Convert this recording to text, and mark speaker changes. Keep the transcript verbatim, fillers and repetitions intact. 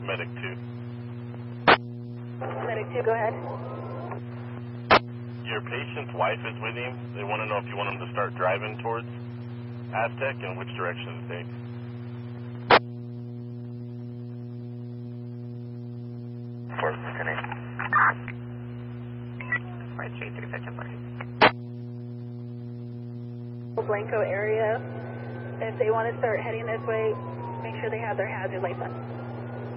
Speaker 1: Medic two.
Speaker 2: Medic two, go ahead.
Speaker 1: Your patient's wife is with him. They want to know if you want him to start driving towards Aztec and which direction to take.
Speaker 3: Fort McKinney.
Speaker 4: four three three five four.
Speaker 2: Blanco area. If they want to start heading this way, make sure they have their hazard lights on.